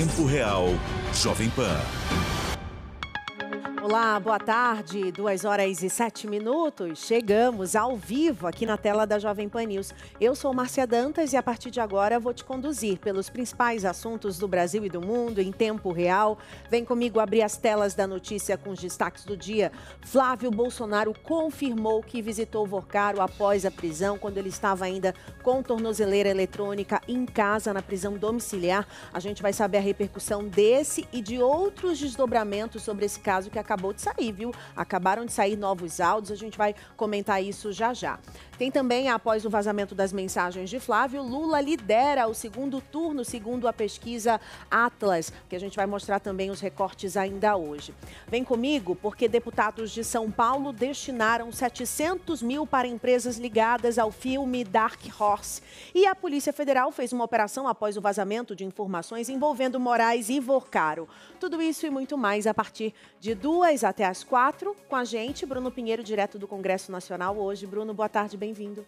Tempo Real, Jovem Pan. Olá, boa tarde, 2h07. Chegamos ao vivo aqui na tela da Jovem Pan News. Eu sou Márcia Dantas e a partir de agora vou te conduzir pelos principais assuntos do Brasil e do mundo em tempo real. Vem comigo abrir as telas da notícia com os destaques do dia. Flávio Bolsonaro confirmou que visitou Vorcaro após a prisão, quando ele estava ainda com tornozeleira eletrônica em casa, na prisão domiciliar. A gente vai saber a repercussão desse e de outros desdobramentos sobre esse caso que acabou de sair, viu? Acabaram de sair novos áudios, a gente vai comentar isso já já. Tem também, após o vazamento das mensagens de Flávio, Lula lidera o segundo turno, segundo a pesquisa Atlas, que a gente vai mostrar também os recortes ainda hoje. Vem comigo, porque deputados de São Paulo destinaram 700 mil para empresas ligadas ao filme Dark Horse. E a Polícia Federal fez uma operação após o vazamento de informações envolvendo Moraes e Vorcaro. Tudo isso e muito mais a partir de 2 até as 4, com a gente, Bruno Pinheiro, direto do Congresso Nacional hoje. Bruno, boa tarde, bem-vindo.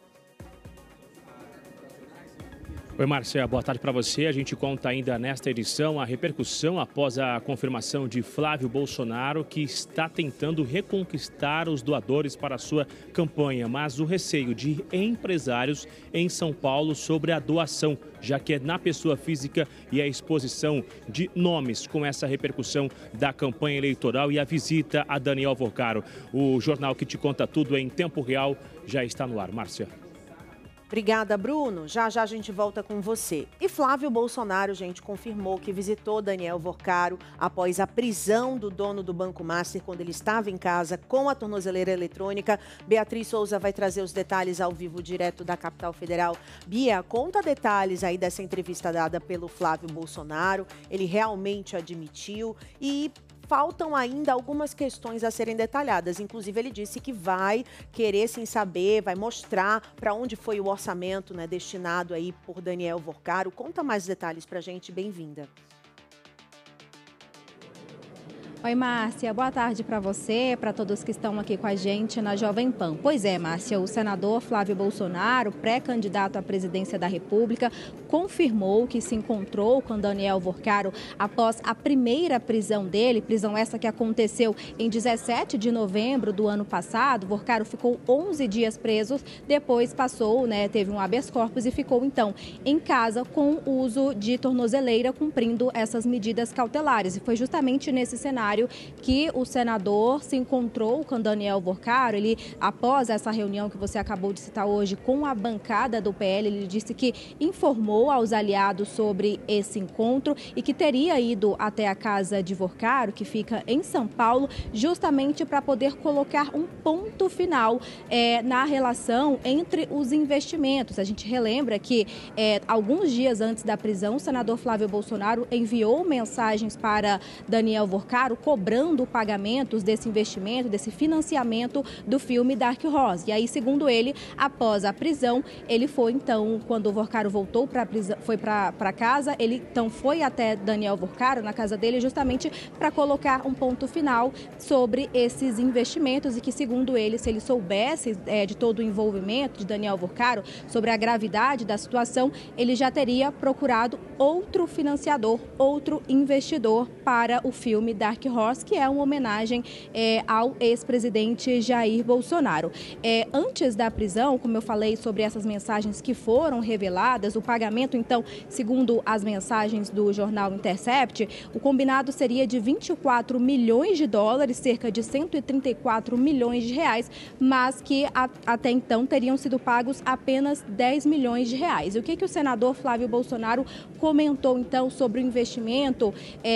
Oi, Márcia, boa tarde para você. A gente conta ainda nesta edição a repercussão após a confirmação de Flávio Bolsonaro, que está tentando reconquistar os doadores para a sua campanha, mas o receio de empresários em São Paulo sobre a doação, já que é na pessoa física, e a exposição de nomes com essa repercussão da campanha eleitoral e a visita a Daniel Vorcaro. O jornal que te conta tudo em tempo real já está no ar. Márcia. Obrigada, Bruno. Já já a gente volta com você. E Flávio Bolsonaro, gente, confirmou que visitou Daniel Vorcaro após a prisão do dono do Banco Master, quando ele estava em casa com a tornozeleira eletrônica. Beatriz Souza vai trazer os detalhes ao vivo, direto da capital federal. Bia, conta detalhes aí dessa entrevista dada pelo Flávio Bolsonaro. Ele realmente admitiu e faltam ainda algumas questões a serem detalhadas. Inclusive, ele disse que vai querer, sim, saber, vai mostrar para onde foi o orçamento, né, destinado aí por Daniel Vorcaro. Conta mais detalhes para a gente. Bem-vinda. Oi, Márcia. Boa tarde para você, para todos que estão aqui com a gente na Jovem Pan. Pois é, Márcia, o senador Flávio Bolsonaro, pré-candidato à presidência da República, confirmou que se encontrou com Daniel Vorcaro após a primeira prisão dele, prisão essa que aconteceu em 17 de novembro do ano passado. Vorcaro ficou 11 dias preso, depois passou, teve um habeas corpus e ficou então em casa com o uso de tornozeleira, cumprindo essas medidas cautelares. E foi justamente nesse cenário que o senador se encontrou com Daniel Vorcaro. Ele, após essa reunião que você acabou de citar hoje com a bancada do PL, ele disse que informou aos aliados sobre esse encontro e que teria ido até a casa de Vorcaro, que fica em São Paulo, justamente para poder colocar um ponto final na relação entre os investimentos. A gente relembra que alguns dias antes da prisão, o senador Flávio Bolsonaro enviou mensagens para Daniel Vorcaro cobrando pagamentos desse investimento, desse financiamento do filme Dark Horse. E aí, segundo ele, após a prisão, ele foi então, quando o Vorcaro voltou para a prisão, foi para casa, ele então foi até Daniel Vorcaro, na casa dele, justamente para colocar um ponto final sobre esses investimentos e que, segundo ele, se ele soubesse de todo o envolvimento de Daniel Vorcaro, sobre a gravidade da situação, ele já teria procurado outro financiador, outro investidor para o filme Dark Horse, que é uma homenagem ao ex-presidente Jair Bolsonaro. Antes da prisão, como eu falei sobre essas mensagens que foram reveladas, o pagamento, então, segundo as mensagens do jornal Intercept, o combinado seria de 24 milhões de dólares, cerca de 134 milhões de reais, mas que até então teriam sido pagos apenas 10 milhões de reais. E o que o senador Flávio Bolsonaro comentou, então, sobre o investimento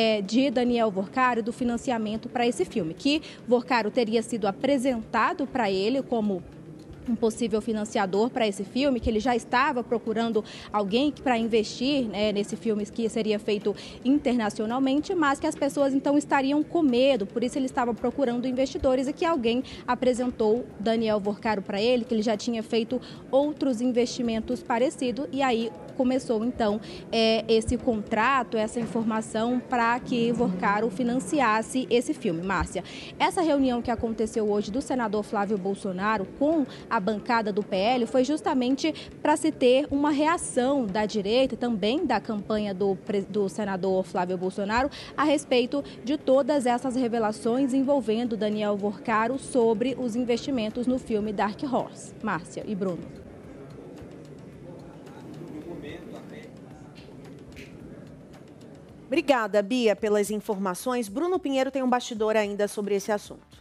de Daniel Vorcaro, do financiamento para esse filme, que Vorcaro teria sido apresentado para ele como um possível financiador para esse filme, que ele já estava procurando alguém para investir nesse filme que seria feito internacionalmente, mas que as pessoas então estariam com medo, por isso ele estava procurando investidores e que alguém apresentou Daniel Vorcaro para ele, que ele já tinha feito outros investimentos parecidos e aí começou, então, esse contrato, essa informação para que Vorcaro financiasse esse filme. Márcia, essa reunião que aconteceu hoje do senador Flávio Bolsonaro com a bancada do PL foi justamente para se ter uma reação da direita e também da campanha do senador Flávio Bolsonaro a respeito de todas essas revelações envolvendo Daniel Vorcaro sobre os investimentos no filme Dark Horse. Márcia e Bruno. Obrigada, Bia, pelas informações. Bruno Pinheiro tem um bastidor ainda sobre esse assunto.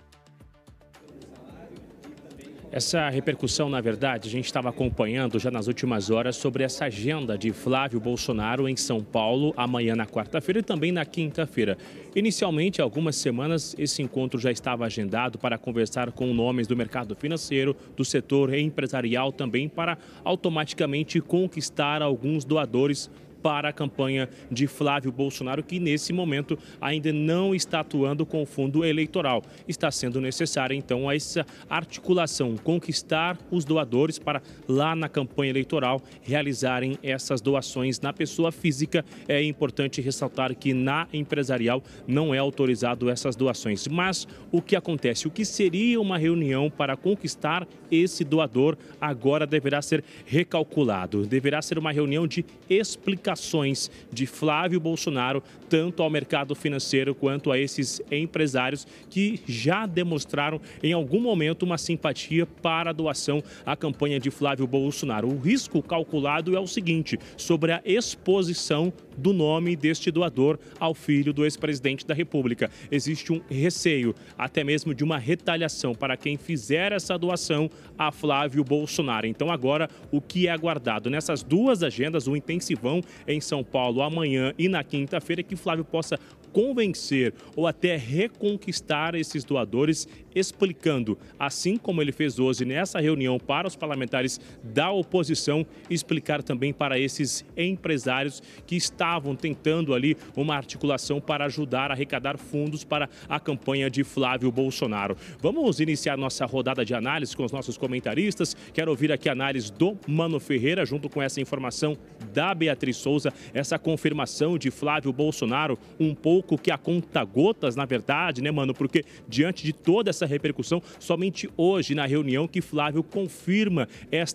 Essa repercussão, na verdade, a gente estava acompanhando já nas últimas horas sobre essa agenda de Flávio Bolsonaro em São Paulo, amanhã na quarta-feira e também na quinta-feira. Inicialmente, há algumas semanas, esse encontro já estava agendado para conversar com nomes do mercado financeiro, do setor empresarial também, para automaticamente conquistar alguns doadores para a campanha de Flávio Bolsonaro, que nesse momento ainda não está atuando com o fundo eleitoral. Está sendo necessária, então, essa articulação, conquistar os doadores para lá na campanha eleitoral realizarem essas doações na pessoa física. É importante ressaltar que na empresarial não é autorizado essas doações. Mas o que acontece? O que seria uma reunião para conquistar esse doador agora deverá ser recalculado. Deverá ser uma reunião de explicação de Flávio Bolsonaro, tanto ao mercado financeiro quanto a esses empresários que já demonstraram em algum momento uma simpatia para a doação à campanha de Flávio Bolsonaro. O risco calculado é o seguinte, sobre a exposição do nome deste doador ao filho do ex-presidente da República. Existe um receio, até mesmo de uma retaliação para quem fizer essa doação a Flávio Bolsonaro. Então agora, o que é aguardado nessas duas agendas, o intensivão em São Paulo amanhã e na quinta-feira, que Flávio possa convencer ou até reconquistar esses doadores, explicando, assim como ele fez hoje nessa reunião para os parlamentares da oposição, explicar também para esses empresários que estavam tentando ali uma articulação para ajudar a arrecadar fundos para a campanha de Flávio Bolsonaro. Vamos iniciar nossa rodada de análise com os nossos comentaristas. Quero ouvir aqui a análise do Mano Ferreira, junto com essa informação da Beatriz Souza, essa confirmação de Flávio Bolsonaro, um pouco que a conta-gotas, na verdade, né, Mano? Porque diante de toda essa repercussão, somente hoje, na reunião, que Flávio confirma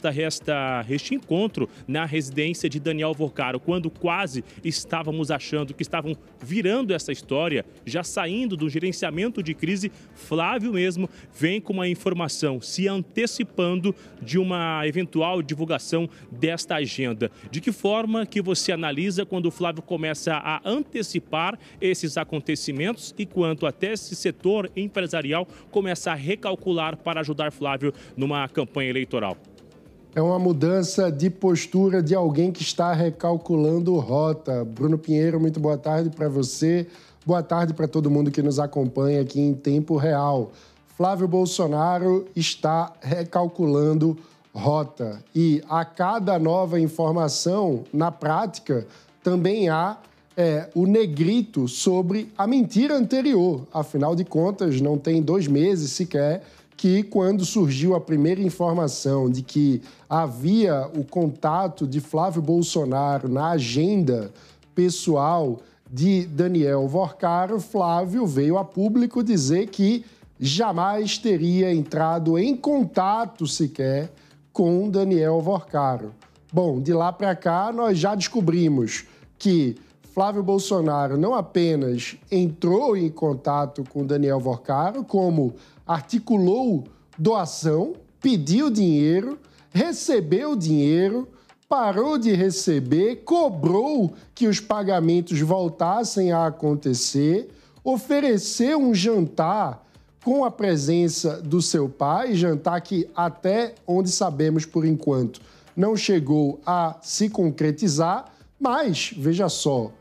este encontro na residência de Daniel Vorcaro, quando quase estávamos achando que estavam virando essa história, já saindo do gerenciamento de crise, Flávio mesmo vem com uma informação, se antecipando de uma eventual divulgação desta agenda. De que forma que você analisa quando o Flávio começa a antecipar esses acontecimentos e quanto até esse setor empresarial começa a recalcular para ajudar Flávio numa campanha eleitoral? É uma mudança de postura de alguém que está recalculando rota. Bruno Pinheiro, muito boa tarde para você. Boa tarde para todo mundo que nos acompanha aqui em tempo real. Flávio Bolsonaro está recalculando rota. E a cada nova informação, na prática, também há o negrito sobre a mentira anterior. Afinal de contas, não tem 2 meses sequer que, quando surgiu a primeira informação de que havia o contato de Flávio Bolsonaro na agenda pessoal de Daniel Vorcaro, Flávio veio a público dizer que jamais teria entrado em contato sequer com Daniel Vorcaro. Bom, de lá para cá, nós já descobrimos que Flávio Bolsonaro não apenas entrou em contato com Daniel Vorcaro, como articulou doação, pediu dinheiro, recebeu dinheiro, parou de receber, cobrou que os pagamentos voltassem a acontecer, ofereceu um jantar com a presença do seu pai, jantar que até onde sabemos por enquanto não chegou a se concretizar, mas, veja só,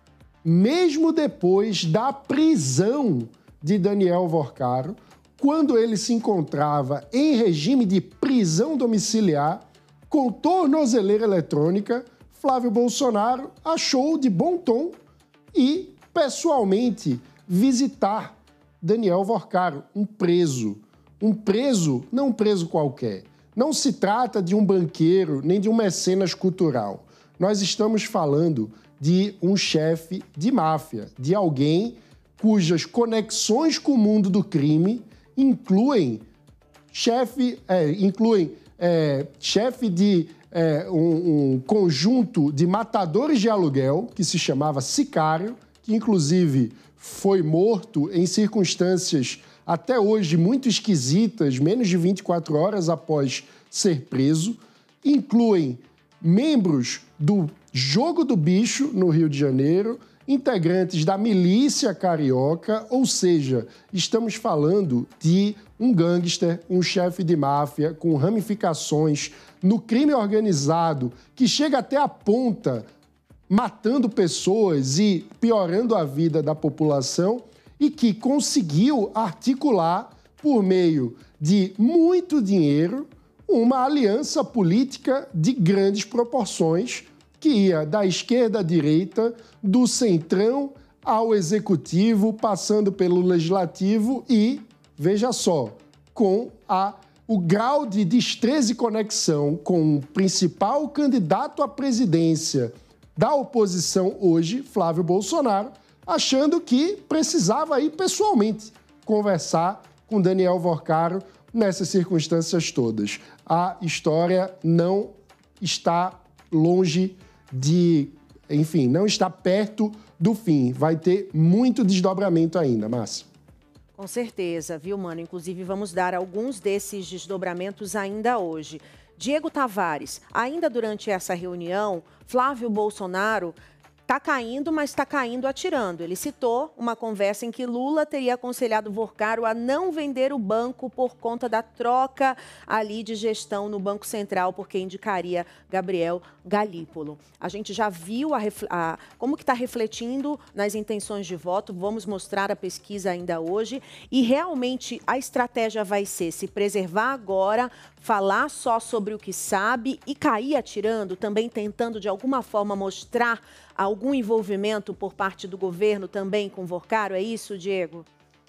mesmo depois da prisão de Daniel Vorcaro, quando ele se encontrava em regime de prisão domiciliar, com tornozeleira eletrônica, Flávio Bolsonaro achou de bom tom e, pessoalmente, visitar Daniel Vorcaro, um preso. Um preso, não um preso qualquer. Não se trata de um banqueiro nem de um mecenas cultural. nós estamos falando de um chefe de máfia, de alguém cujas conexões com o mundo do crime incluem chefe de um conjunto de matadores de aluguel, que se chamava Sicário, que inclusive foi morto em circunstâncias até hoje muito esquisitas, menos de 24 horas após ser preso. Incluem membros do Jogo do Bicho, no Rio de Janeiro, integrantes da milícia carioca, ou seja, estamos falando de um gangster, um chefe de máfia com ramificações no crime organizado, que chega até a ponta, matando pessoas e piorando a vida da população, e que conseguiu articular, por meio de muito dinheiro, uma aliança política de grandes proporções, que ia da esquerda à direita, do centrão ao executivo, passando pelo legislativo e, veja só, com o grau de destreza e conexão com o principal candidato à presidência da oposição hoje, Flávio Bolsonaro, achando que precisava ir pessoalmente conversar com Daniel Vorcaro nessas circunstâncias todas. A história não está longe enfim, não está perto do fim. Vai ter muito desdobramento ainda, Márcia. Com certeza, viu, mano? Inclusive, vamos dar alguns desses desdobramentos ainda hoje. Diego Tavares, ainda durante essa reunião, Flávio Bolsonaro está caindo, mas está caindo atirando. Ele citou uma conversa em que Lula teria aconselhado Vorcaro a não vender o banco por conta da troca ali de gestão no Banco Central, porque indicaria Gabriel Galípolo. A gente já viu como que está refletindo nas intenções de voto, vamos mostrar a pesquisa ainda hoje, e realmente a estratégia vai ser se preservar agora, falar só sobre o que sabe e cair atirando, também tentando de alguma forma mostrar algum envolvimento por parte do governo também com Vorcaro. É isso, Diego?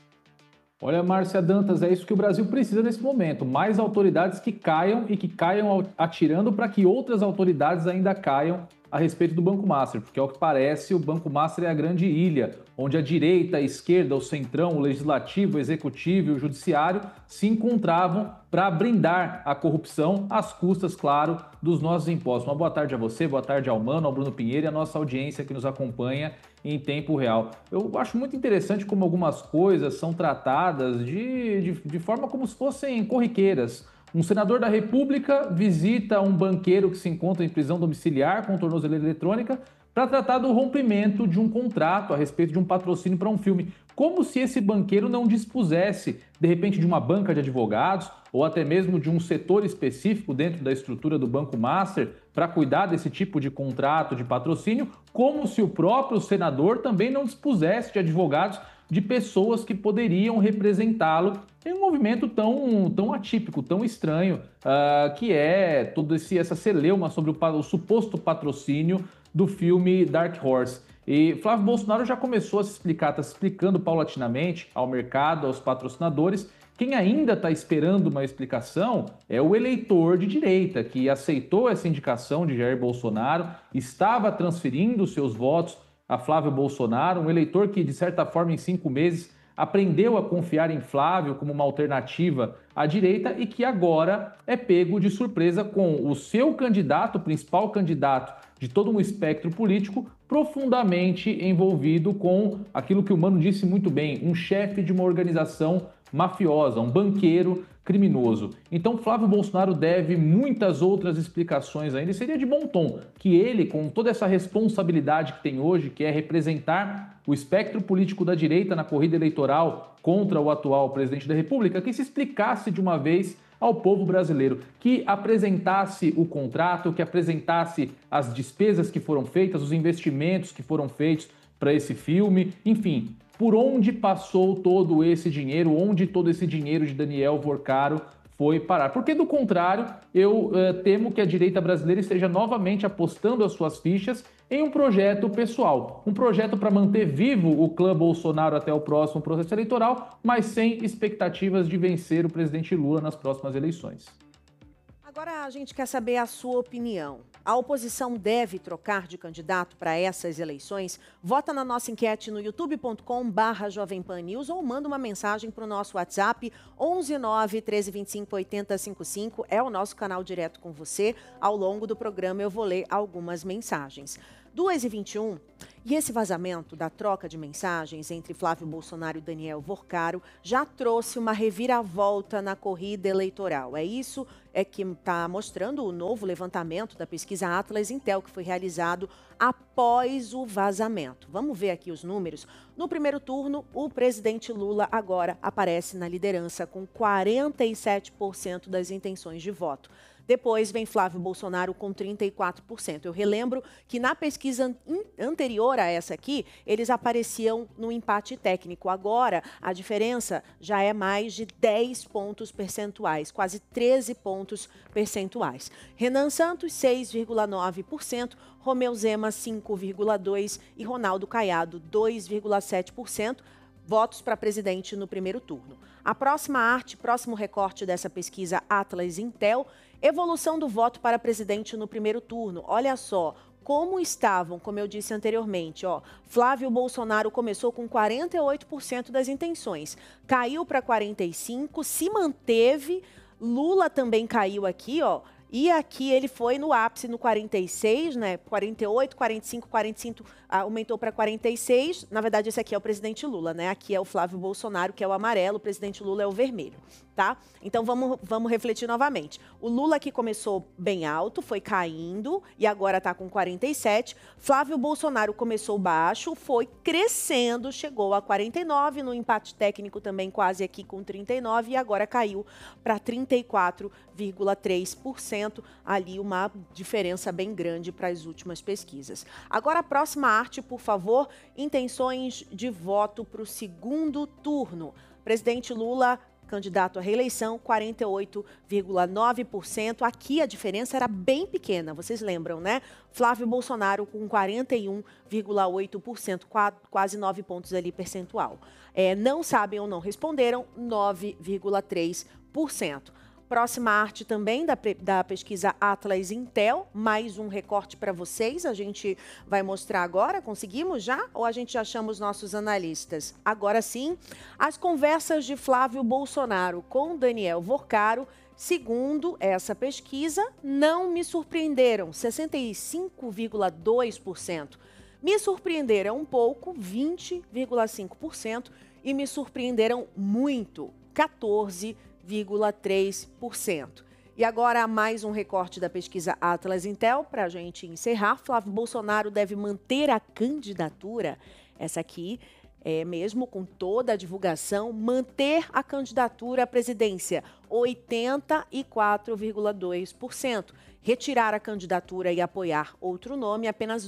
Olha, Márcia Dantas, é isso que o Brasil precisa nesse momento. Mais autoridades que caiam e que caiam atirando para que outras autoridades ainda caiam a respeito do Banco Master, porque ao que parece o Banco Master é a grande ilha, onde a direita, a esquerda, o centrão, o legislativo, o executivo e o judiciário se encontravam para brindar a corrupção às custas, claro, dos nossos impostos. Uma boa tarde a você, boa tarde ao Mano, ao Bruno Pinheiro e à nossa audiência que nos acompanha em tempo real. Eu acho muito interessante como algumas coisas são tratadas de forma como se fossem corriqueiras. Um senador da República visita um banqueiro que se encontra em prisão domiciliar com tornozeleira eletrônica para tratar do rompimento de um contrato a respeito de um patrocínio para um filme. Como se esse banqueiro não dispusesse, de repente, de uma banca de advogados ou até mesmo de um setor específico dentro da estrutura do Banco Master para cuidar desse tipo de contrato de patrocínio, como se o próprio senador também não dispusesse de advogados, de pessoas que poderiam representá-lo em um movimento tão atípico, tão estranho, que é toda essa celeuma sobre o suposto patrocínio do filme Dark Horse. E Flávio Bolsonaro já começou a se explicar, está se explicando paulatinamente ao mercado, aos patrocinadores. Quem ainda está esperando uma explicação é o eleitor de direita, que aceitou essa indicação de Jair Bolsonaro, estava transferindo seus votos a Flávio Bolsonaro, um eleitor que, de certa forma, em 5 meses, aprendeu a confiar em Flávio como uma alternativa à direita e que agora é pego de surpresa com o seu candidato, o principal candidato de todo um espectro político, profundamente envolvido com aquilo que o Mano disse muito bem, um chefe de uma organização mafiosa, um banqueiro criminoso. Então Flávio Bolsonaro deve muitas outras explicações ainda, e seria de bom tom que ele, com toda essa responsabilidade que tem hoje, que é representar o espectro político da direita na corrida eleitoral contra o atual presidente da República, que se explicasse de uma vez ao povo brasileiro, que apresentasse o contrato, que apresentasse as despesas que foram feitas, os investimentos que foram feitos para esse filme, enfim, por onde passou todo esse dinheiro, onde todo esse dinheiro de Daniel Vorcaro foi parar. Porque, do contrário, eu temo que a direita brasileira esteja novamente apostando as suas fichas em um projeto pessoal, um projeto para manter vivo o clã Bolsonaro até o próximo processo eleitoral, mas sem expectativas de vencer o presidente Lula nas próximas eleições. Agora a gente quer saber a sua opinião. A oposição deve trocar de candidato para essas eleições? Vota na nossa enquete no youtube.com/jovempannews ou manda uma mensagem para o nosso WhatsApp 119 1325 8055. É o nosso canal direto com você. Ao longo do programa eu vou ler algumas mensagens. 2h21, e esse vazamento da troca de mensagens entre Flávio Bolsonaro e Daniel Vorcaro já trouxe uma reviravolta na corrida eleitoral. É isso que está mostrando o novo levantamento da pesquisa Atlas Intel, que foi realizado após o vazamento. Vamos ver aqui os números. No primeiro turno, o presidente Lula agora aparece na liderança com 47% das intenções de voto. Depois vem Flávio Bolsonaro com 34%. Eu relembro que na pesquisa anterior a essa aqui, eles apareciam no empate técnico. Agora, a diferença já é mais de 10 pontos percentuais, quase 13 pontos percentuais. Renan Santos, 6,9%, Romeu Zema, 5,2% e Ronaldo Caiado, 2,7%. Votos para presidente no primeiro turno. A próxima arte, próximo recorte dessa pesquisa Atlas Intel, evolução do voto para presidente no primeiro turno. Olha só como estavam, como eu disse anteriormente, Flávio Bolsonaro começou com 48% das intenções, caiu para 45%, se manteve, Lula também caiu aqui, e aqui ele foi no ápice no 46, né? 48, 45, 45, aumentou para 46. Na verdade, esse aqui é o presidente Lula, né? Aqui é o Flávio Bolsonaro, que é o amarelo, o presidente Lula é o vermelho, tá? Então vamos refletir novamente. O Lula aqui começou bem alto, foi caindo e agora está com 47. Flávio Bolsonaro começou baixo, foi crescendo, chegou a 49, no empate técnico também quase aqui com 39 e agora caiu para 34,3%. Ali uma diferença bem grande para as últimas pesquisas. Agora a próxima arte, por favor, intenções de voto para o segundo turno. Presidente Lula, candidato à reeleição, 48,9%. Aqui a diferença era bem pequena, vocês lembram, né? Flávio Bolsonaro com 41,8%, quase 9 pontos ali percentual. Não sabem ou não responderam, 9,3%. Próxima arte também da pesquisa Atlas Intel, mais um recorte para vocês, a gente vai mostrar agora, conseguimos já? Ou a gente já chama os nossos analistas? Agora sim, as conversas de Flávio Bolsonaro com Daniel Vorcaro, segundo essa pesquisa, não me surpreenderam, 65,2%. Me surpreenderam um pouco, 20,5%, e me surpreenderam muito, 14,3%. E agora mais um recorte da pesquisa Atlas Intel para a gente encerrar. Flávio Bolsonaro deve manter a candidatura. Essa aqui é mesmo com toda a divulgação, manter a candidatura à presidência, 84,2%. Retirar a candidatura e apoiar outro nome, apenas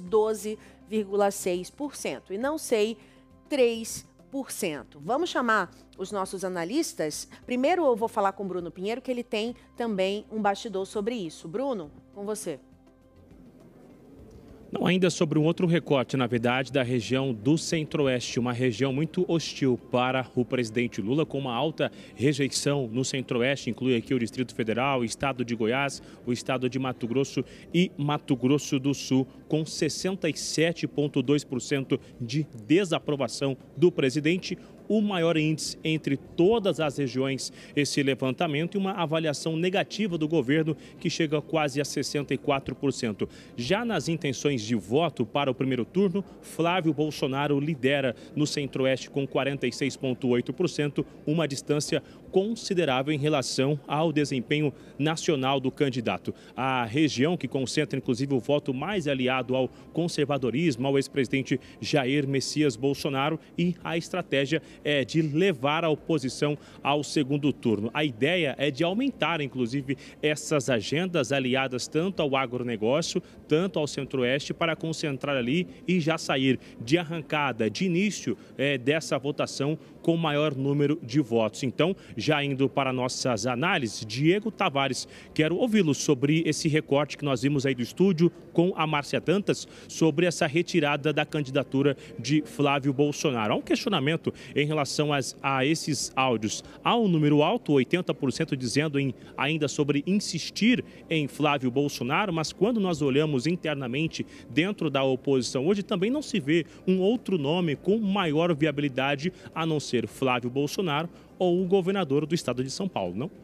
12,6%. E não sei, 3%. Vamos chamar os nossos analistas? Primeiro eu vou falar com o Bruno Pinheiro, que ele tem também um bastidor sobre isso. Bruno, com você. Não, ainda sobre um outro recorte, na verdade, da região do Centro-Oeste, uma região muito hostil para o presidente Lula, com uma alta rejeição no Centro-Oeste, inclui aqui o Distrito Federal, o estado de Goiás, o estado de Mato Grosso e Mato Grosso do Sul, com 67,2% de desaprovação do presidente, o maior índice entre todas as regiões. Esse levantamento e uma avaliação negativa do governo, que chega quase a 64%. Já nas intenções de voto para o primeiro turno, Flávio Bolsonaro lidera no Centro-Oeste com 46,8%, uma distância considerável em relação ao desempenho nacional do candidato. A região que concentra, inclusive, o voto mais aliado ao conservadorismo, ao ex-presidente Jair Messias Bolsonaro, e a estratégia é de levar a oposição ao segundo turno. A ideia é de aumentar, inclusive, essas agendas aliadas tanto ao agronegócio, tanto ao Centro-Oeste, para concentrar ali e já sair de arrancada, de início dessa votação com maior número de votos. Então, Já indo para nossas análises, Diego Tavares, quero ouvi-lo sobre esse recorte que nós vimos aí do estúdio com a Márcia Dantas sobre essa retirada da candidatura de Flávio Bolsonaro. Há um questionamento em relação a esses áudios. Há um número alto, 80% dizendo ainda sobre insistir em Flávio Bolsonaro, mas quando nós olhamos internamente dentro da oposição hoje, também não se vê um outro nome com maior viabilidade a não ser Flávio Bolsonaro ou o governador do estado de São Paulo, não?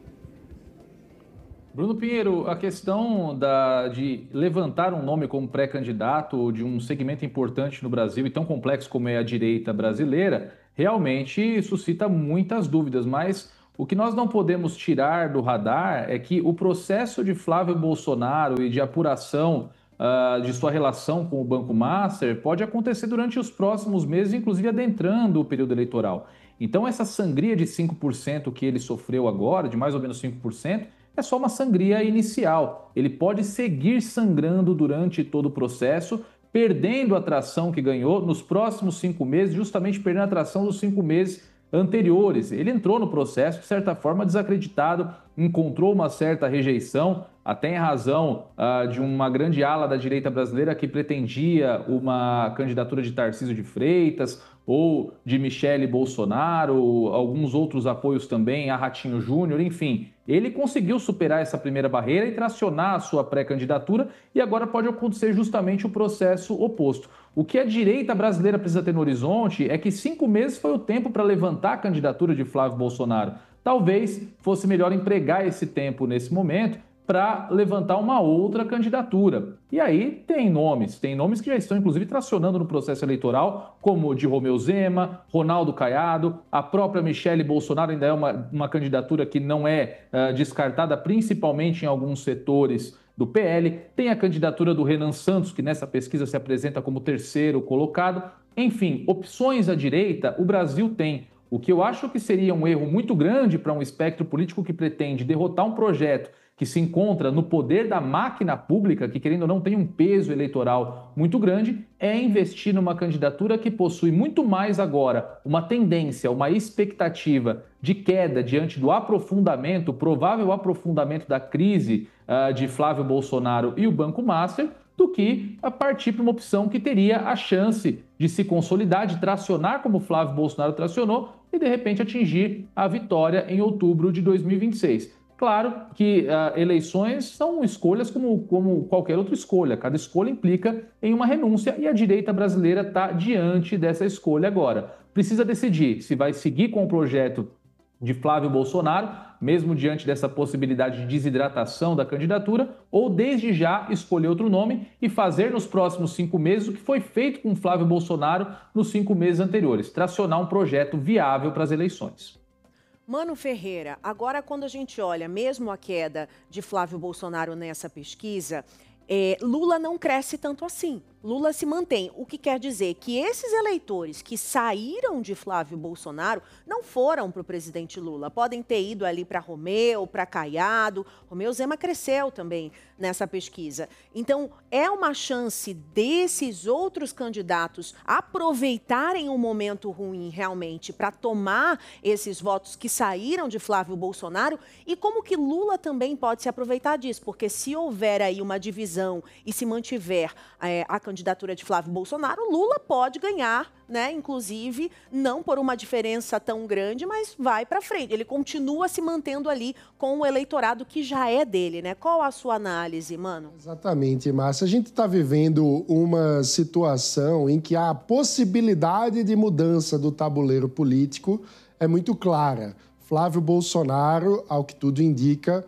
Bruno Pinheiro, a questão de levantar um nome como pré-candidato de um segmento importante no Brasil e tão complexo como é a direita brasileira, realmente suscita muitas dúvidas, mas o que nós não podemos tirar do radar é que o processo de Flávio Bolsonaro e de apuração de sua relação com o Banco Master pode acontecer durante os próximos meses, inclusive adentrando o período eleitoral. Então, essa sangria de 5% que ele sofreu agora, de mais ou menos 5%, é só uma sangria inicial. Ele pode seguir sangrando durante todo o processo, perdendo a atração que ganhou nos próximos 5 meses, justamente perdendo a atração dos 5 meses anteriores. Ele entrou no processo, de certa forma, desacreditado, encontrou uma certa rejeição, até em razão de uma grande ala da direita brasileira que pretendia uma candidatura de Tarcísio de Freitas ou de Michele Bolsonaro, alguns outros apoios também, a Ratinho Júnior, enfim. Ele conseguiu superar essa primeira barreira e tracionar a sua pré-candidatura e agora pode acontecer justamente o processo oposto. O que a direita brasileira precisa ter no horizonte é que 5 meses foi o tempo para levantar a candidatura de Flávio Bolsonaro. Talvez fosse melhor empregar esse tempo nesse momento para levantar uma outra candidatura. E aí tem nomes que já estão inclusive tracionando no processo eleitoral, como o de Romeu Zema, Ronaldo Caiado, a própria Michele Bolsonaro ainda é uma candidatura que não é descartada, principalmente em alguns setores do PL. Tem a candidatura do Renan Santos, que nessa pesquisa se apresenta como terceiro colocado. Enfim, opções à direita o Brasil tem. O que eu acho que seria um erro muito grande para um espectro político que pretende derrotar um projeto que se encontra no poder da máquina pública, que querendo ou não tem um peso eleitoral muito grande, é investir numa candidatura que possui muito mais agora uma tendência, uma expectativa de queda diante do aprofundamento, provável aprofundamento da crise de Flávio Bolsonaro e o Banco Master, do que a partir para uma opção que teria a chance de se consolidar, de tracionar como Flávio Bolsonaro tracionou e de repente atingir a vitória em outubro de 2026. Claro que eleições são escolhas como qualquer outra escolha. Cada escolha implica em uma renúncia e a direita brasileira está diante dessa escolha agora. Precisa decidir se vai seguir com o projeto de Flávio Bolsonaro, mesmo diante dessa possibilidade de desidratação da candidatura, ou desde já escolher outro nome e fazer nos próximos 5 meses o que foi feito com Flávio Bolsonaro nos 5 meses anteriores, tracionar um projeto viável para as eleições. Mano Ferreira, agora quando a gente olha mesmo a queda de Flávio Bolsonaro nessa pesquisa, Lula não cresce tanto assim. Lula se mantém, o que quer dizer que esses eleitores que saíram de Flávio Bolsonaro não foram para o presidente Lula. Podem ter ido ali para Romeu, para Caiado. Romeu Zema cresceu também nessa pesquisa. Então, é uma chance desses outros candidatos aproveitarem um momento ruim realmente para tomar esses votos que saíram de Flávio Bolsonaro e como que Lula também pode se aproveitar disso, porque se houver aí uma divisão e se mantiver a candidatura de Flávio Bolsonaro, Lula pode ganhar, né? Inclusive, não por uma diferença tão grande, mas vai para frente. Ele continua se mantendo ali com o eleitorado que já é dele, né? Qual a sua análise, Mano? Exatamente, Márcia. A gente está vivendo uma situação em que a possibilidade de mudança do tabuleiro político é muito clara. Flávio Bolsonaro, ao que tudo indica,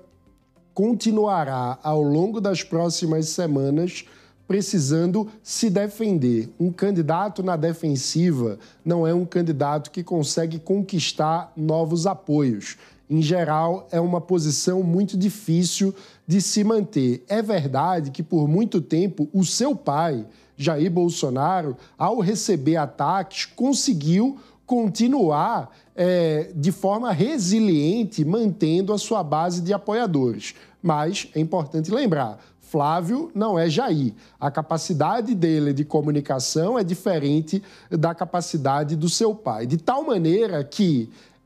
continuará ao longo das próximas semanas precisando se defender. Um candidato na defensiva não é um candidato que consegue conquistar novos apoios. Em geral, é uma posição muito difícil de se manter. É verdade que, por muito tempo, o seu pai, Jair Bolsonaro, ao receber ataques, conseguiu continuar de forma resiliente, mantendo a sua base de apoiadores. Mas é importante lembrar, Flávio não é Jair. A capacidade dele de comunicação é diferente da capacidade do seu pai. De tal maneira que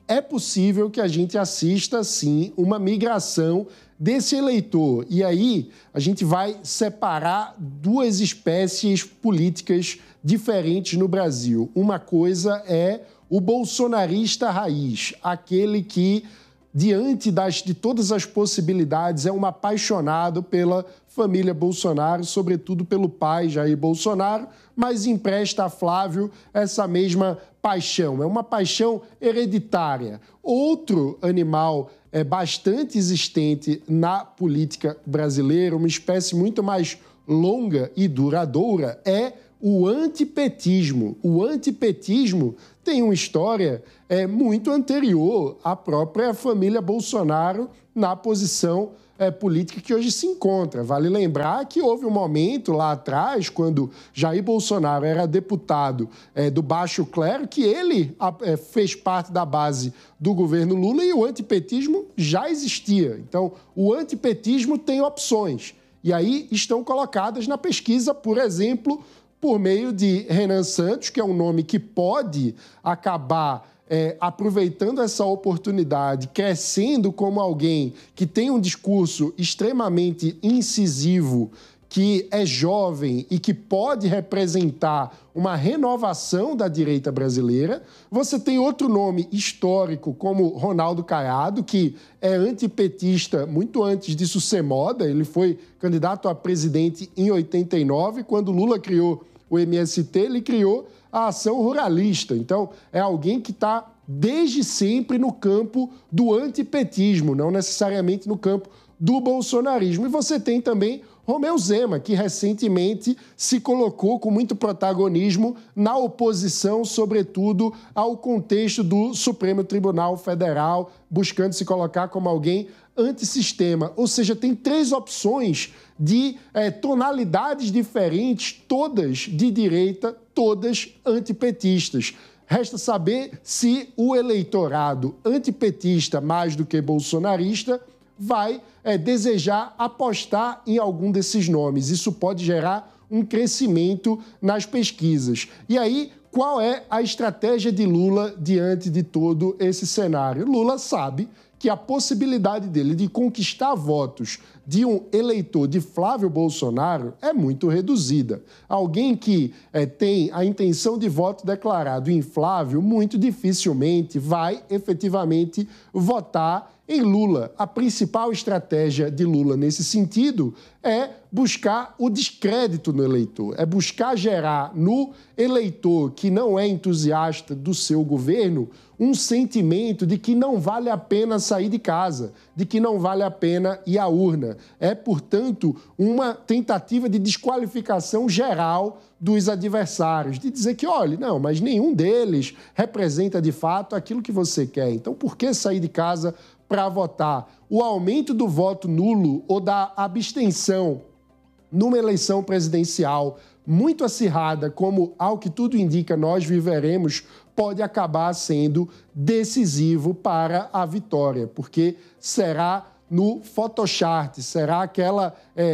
é possível que a gente assista, sim, uma migração desse eleitor. E aí a gente vai separar duas espécies políticas diferentes no Brasil. Uma coisa é o bolsonarista raiz, aquele que, diante de todas as possibilidades, é um apaixonado pela família Bolsonaro, sobretudo pelo pai Jair Bolsonaro, mas empresta a Flávio essa mesma paixão. É uma paixão hereditária. Outro animal bastante existente na política brasileira, uma espécie muito mais longa e duradoura, é o antipetismo. O antipetismo tem uma história muito anterior à própria família Bolsonaro na posição política que hoje se encontra. Vale lembrar que houve um momento lá atrás, quando Jair Bolsonaro era deputado do baixo clero, que ele fez parte da base do governo Lula e o antipetismo já existia. Então, o antipetismo tem opções. E aí estão colocadas na pesquisa, por exemplo, por meio de Renan Santos, que é um nome que pode acabar aproveitando essa oportunidade, crescendo como alguém que tem um discurso extremamente incisivo, que é jovem e que pode representar uma renovação da direita brasileira. Você tem outro nome histórico, como Ronaldo Caiado, que é antipetista muito antes disso ser moda. Ele foi candidato a presidente em 89, quando Lula criou o MST, ele criou a Ação Ruralista. Então, é alguém que está desde sempre no campo do antipetismo, não necessariamente no campo do bolsonarismo. E você tem também Romeu Zema, que recentemente se colocou com muito protagonismo na oposição, sobretudo ao contexto do Supremo Tribunal Federal, buscando se colocar como alguém antissistema. Ou seja, tem três opções de tonalidades diferentes, todas de direita, todas antipetistas. Resta saber se o eleitorado antipetista, mais do que bolsonarista, vai desejar apostar em algum desses nomes. Isso pode gerar um crescimento nas pesquisas. E aí, qual é a estratégia de Lula diante de todo esse cenário? Lula sabe que a possibilidade dele de conquistar votos de um eleitor de Flávio Bolsonaro é muito reduzida. Alguém que tem a intenção de voto declarado em Flávio, muito dificilmente vai efetivamente votar em Lula. A principal estratégia de Lula nesse sentido é buscar o descrédito no eleitor, é buscar gerar no eleitor que não é entusiasta do seu governo um sentimento de que não vale a pena sair de casa, de que não vale a pena ir à urna. É, portanto, uma tentativa de desqualificação geral dos adversários, de dizer que, olha, não, mas nenhum deles representa de fato aquilo que você quer. Então, por que sair de casa para votar? O aumento do voto nulo ou da abstenção numa eleição presidencial muito acirrada, como, ao que tudo indica, nós viveremos, pode acabar sendo decisivo para a vitória, porque será no Photochart, será aquela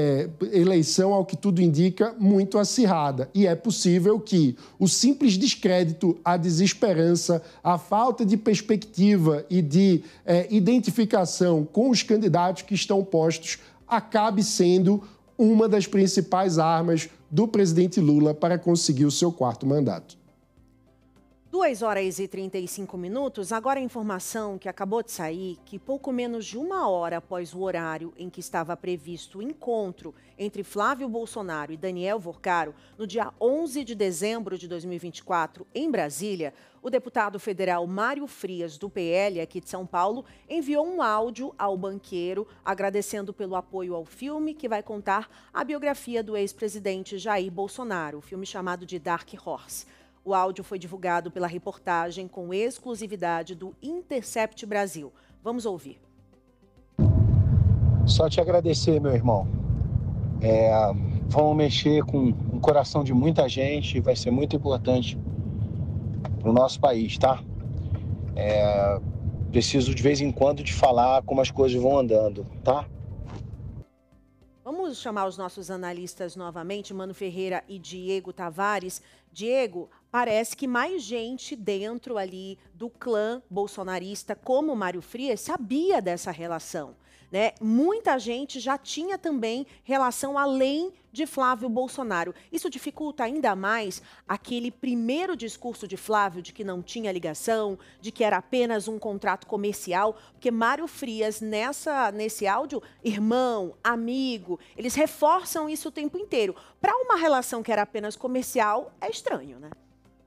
eleição, ao que tudo indica, muito acirrada. E é possível que o simples descrédito, a desesperança, a falta de perspectiva e de identificação com os candidatos que estão postos acabe sendo uma das principais armas do presidente Lula para conseguir o seu quarto mandato. 2h35. Agora a informação que acabou de sair, que pouco menos de uma hora após o horário em que estava previsto o encontro entre Flávio Bolsonaro e Daniel Vorcaro, no dia 11 de dezembro de 2024, em Brasília, o deputado federal Mário Frias, do PL, aqui de São Paulo, enviou um áudio ao banqueiro agradecendo pelo apoio ao filme que vai contar a biografia do ex-presidente Jair Bolsonaro, o filme chamado de Dark Horse. O áudio foi divulgado pela reportagem com exclusividade do Intercept Brasil. Vamos ouvir. Só te agradecer, meu irmão. Vamos mexer com o coração de muita gente, vai ser muito importante para o nosso país, tá? Preciso de vez em quando de falar como as coisas vão andando, tá? Vamos chamar os nossos analistas novamente, Mano Ferreira e Diego Tavares. Diego, parece que mais gente dentro ali do clã bolsonarista, como Mário Frias, sabia dessa relação, né? Muita gente já tinha também relação além de Flávio Bolsonaro. Isso dificulta ainda mais aquele primeiro discurso de Flávio de que não tinha ligação, de que era apenas um contrato comercial, porque Mário Frias, nesse áudio, irmão, amigo, eles reforçam isso o tempo inteiro. Para uma relação que era apenas comercial, é estranho, né?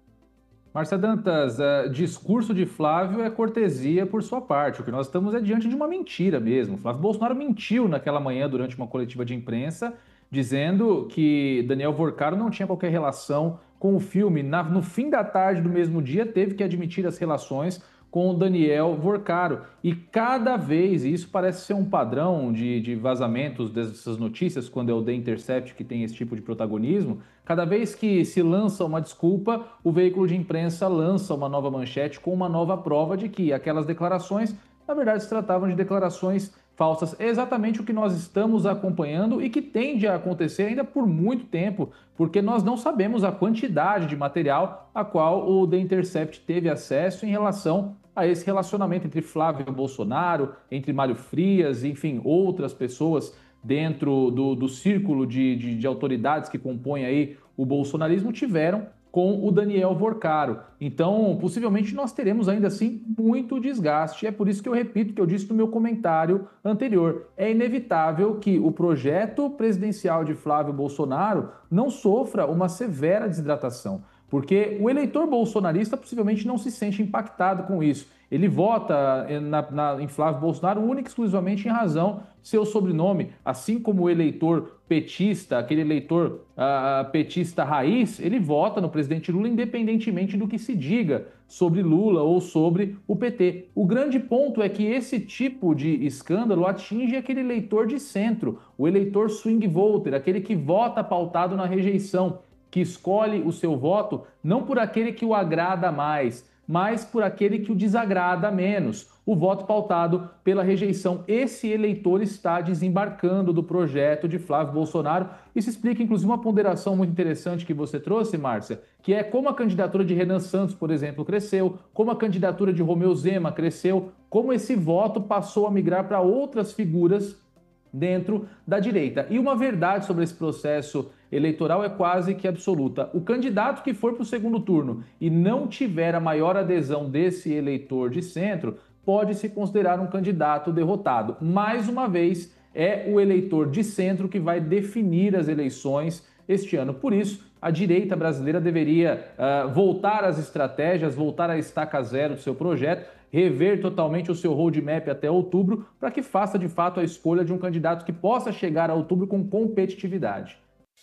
Márcia Dantas, discurso de Flávio é cortesia por sua parte. O que nós estamos é diante de uma mentira mesmo. Flávio Bolsonaro mentiu naquela manhã durante uma coletiva de imprensa, dizendo que Daniel Vorcaro não tinha qualquer relação com o filme. No fim da tarde do mesmo dia, teve que admitir as relações com o Daniel Vorcaro. E cada vez, e isso parece ser um padrão de vazamentos dessas notícias, quando é o The Intercept que tem esse tipo de protagonismo, cada vez que se lança uma desculpa, o veículo de imprensa lança uma nova manchete com uma nova prova de que aquelas declarações, na verdade, se tratavam de declarações falsas. É exatamente o que nós estamos acompanhando e que tende a acontecer ainda por muito tempo, porque nós não sabemos a quantidade de material a qual o The Intercept teve acesso em relação a esse relacionamento entre Flávio Bolsonaro, entre Mário Frias, enfim, outras pessoas dentro do círculo de autoridades que compõem aí o bolsonarismo tiveram com o Daniel Vorcaro. Então, possivelmente nós teremos ainda assim muito desgaste. É por isso que eu repito o que eu disse no meu comentário anterior. É inevitável que o projeto presidencial de Flávio Bolsonaro não sofra uma severa desidratação, porque o eleitor bolsonarista possivelmente não se sente impactado com isso. Ele vota em Flávio Bolsonaro única e exclusivamente em razão de seu sobrenome, assim como o eleitor petista, aquele eleitor petista raiz, ele vota no presidente Lula independentemente do que se diga sobre Lula ou sobre o PT. O grande ponto é que esse tipo de escândalo atinge aquele eleitor de centro, o eleitor swing voter, aquele que vota pautado na rejeição, que escolhe o seu voto não por aquele que o agrada mais, mas por aquele que o desagrada menos, o voto pautado pela rejeição. Esse eleitor está desembarcando do projeto de Flávio Bolsonaro. Isso explica, inclusive, uma ponderação muito interessante que você trouxe, Márcia, que é como a candidatura de Renan Santos, por exemplo, cresceu, como a candidatura de Romeu Zema cresceu, como esse voto passou a migrar para outras figuras dentro da direita. E uma verdade sobre esse processo eleitoral é quase que absoluta. O candidato que for para o segundo turno e não tiver a maior adesão desse eleitor de centro, pode se considerar um candidato derrotado. Mais uma vez, é o eleitor de centro que vai definir as eleições este ano. Por isso, a direita brasileira deveria voltar às estratégias, voltar à estaca zero do seu projeto, rever totalmente o seu roadmap até outubro, para que faça de fato a escolha de um candidato que possa chegar a outubro com competitividade.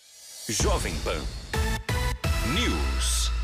Jovem Pan News.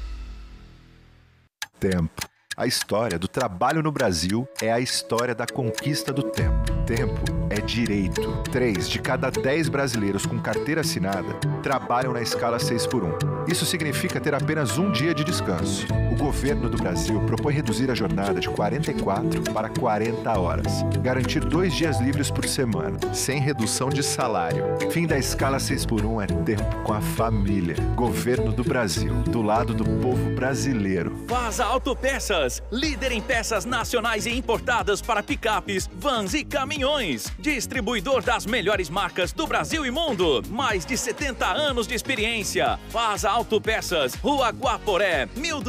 Tempo. A história do trabalho no Brasil é a história da conquista do tempo. Tempo é direito. 3 de cada 10 brasileiros com carteira assinada trabalham na escala 6x1. Isso significa ter apenas um dia de descanso. O governo do Brasil propõe reduzir a jornada de 44 para 40 horas. Garantir 2 dias livres por semana, sem redução de salário. Fim da escala 6x1 é tempo com a família. Governo do Brasil, do lado do povo brasileiro. Vaza Autopeças, líder em peças nacionais e importadas para picapes, vans e caminhões. Distribuidor das melhores marcas do Brasil e mundo. Mais de 70 anos de experiência. Vaza Autopeças, Rua Guaporé,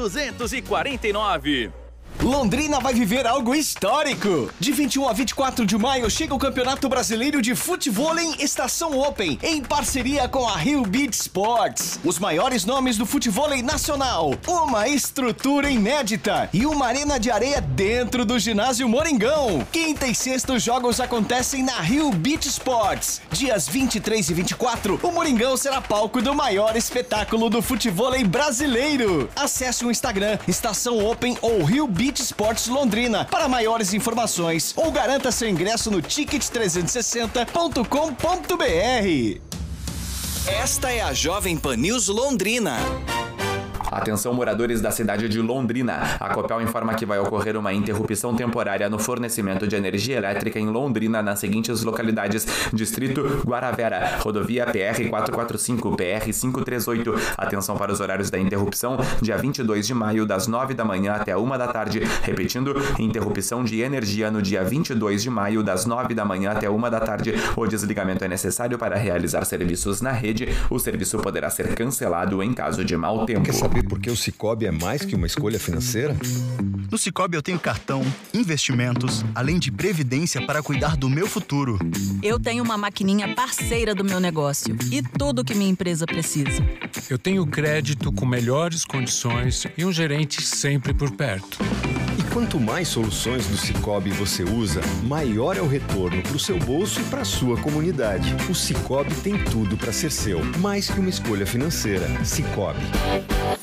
1249. Londrina vai viver algo histórico. De 21 a 24 de maio chega o Campeonato Brasileiro de Futevôlei Estação Open, em parceria com a Rio Beach Sports. Os maiores nomes do futevôlei nacional, uma estrutura inédita e uma arena de areia dentro do ginásio Moringão. Quinta e sexta os jogos acontecem na Rio Beach Sports. Dias 23 e 24, o Moringão será palco do maior espetáculo do futevôlei brasileiro. Acesse o Instagram Estação Open ou Rio Beach Sports Londrina para maiores informações ou garanta seu ingresso no ticket360.com.br. Esta é a Jovem Pan News Londrina. Atenção, moradores da cidade de Londrina. A Copel informa que vai ocorrer uma interrupção temporária no fornecimento de energia elétrica em Londrina nas seguintes localidades: Distrito Guaravera, rodovia PR-445, PR-538. Atenção para os horários da interrupção: dia 22 de maio, das 9 da manhã até 1 da tarde. Repetindo, interrupção de energia no dia 22 de maio, das 9 da manhã até 1 da tarde. O desligamento é necessário para realizar serviços na rede. O serviço poderá ser cancelado em caso de mau tempo. Quer saber por que o Sicoob é mais que uma escolha financeira? No Sicoob eu tenho cartão, investimentos, além de previdência para cuidar do meu futuro. Eu tenho uma maquininha parceira do meu negócio e tudo que minha empresa precisa. Eu tenho crédito com melhores condições e um gerente sempre por perto. E quanto mais soluções do Sicoob você usa, maior é o retorno para o seu bolso e para a sua comunidade. O Sicoob tem tudo para ser seu, mais que uma escolha financeira. Sicoob.